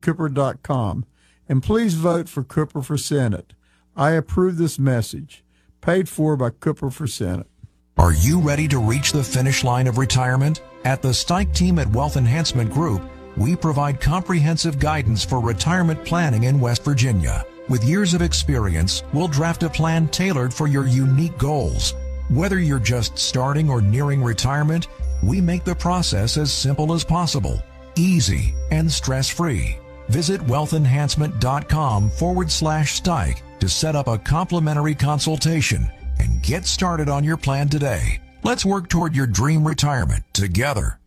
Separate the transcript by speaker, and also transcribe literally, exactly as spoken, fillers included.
Speaker 1: cooper dot com. And please vote for Cooper for Senate. I approve this message. Paid for by Cooper for Senate.
Speaker 2: Are you ready to reach the finish line of retirement? At the Stike team at Wealth Enhancement Group, we provide comprehensive guidance for retirement planning in West Virginia. With years of experience, we'll draft a plan tailored for your unique goals. Whether you're just starting or nearing retirement, we make the process as simple as possible, easy, and stress-free. Visit wealthenhancement.com forward slash Stike to set up a complimentary consultation and get started on your plan today. Let's work toward your dream retirement together.